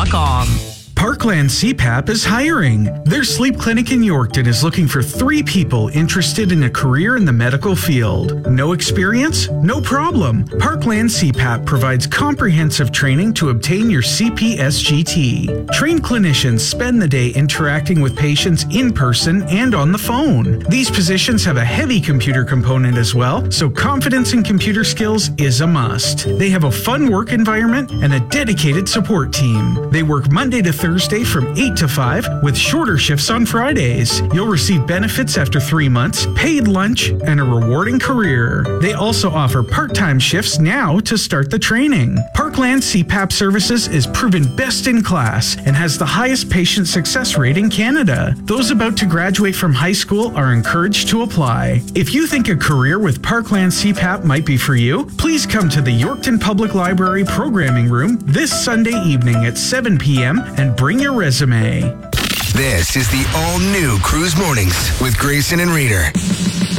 parklandcpap.com. Parkland CPAP is hiring. Their sleep clinic in Yorkton is looking for 3 people interested in a career in the medical field. No experience? No problem. Parkland CPAP provides comprehensive training to obtain your CPSGT. Trained clinicians spend the day interacting with patients in person and on the phone. These positions have a heavy computer component as well, so confidence in computer skills is a must. They have a fun work environment and a dedicated support team. They work Monday to Thursday from 8 to 5 with shorter shifts on Fridays. You'll receive benefits after 3 months, paid lunch, and a rewarding career. They also offer part-time shifts now to start the training. Parkland CPAP Services is proven best in class and has the highest patient success rate in Canada. Those about to graduate from high school are encouraged to apply. If you think a career with Parkland CPAP might be for you, please come to the Yorkton Public Library Programming Room this Sunday evening at 7 p.m. and bring your resume. This is the all-new Cruise Mornings with Grayson and Reader.